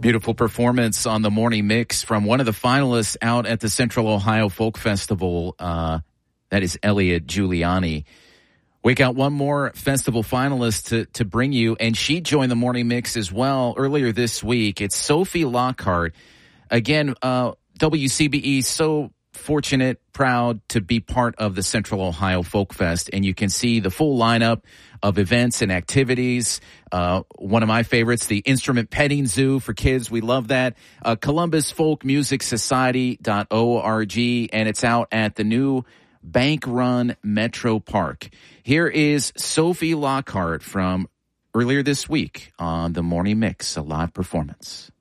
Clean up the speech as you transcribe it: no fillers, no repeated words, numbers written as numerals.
Beautiful performance on the morning mix from one of the finalists out at the Central Ohio Folk Festival. That is Elliot Giuliani. We got one more festival finalist to bring you, and she joined the morning mix as well earlier this week. It's Sophie Lockhart. Again, WCBE, so fortunate, proud to be part of the Central Ohio Folk Fest, and you can see the full lineup of events and activities. One of my favorites, the Instrument Petting Zoo for kids. We love that. ColumbusFolkMusicSociety.org, and it's out at the new Bank Run Metro Park. Here is Sophie Lockhart from earlier this week on the Morning Mix, a live performance.